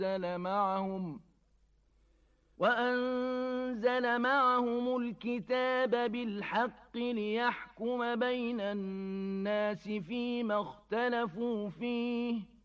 وأنزل معهم الكتاب بالحق ليحكم بين الناس فيما اختلفوا فيه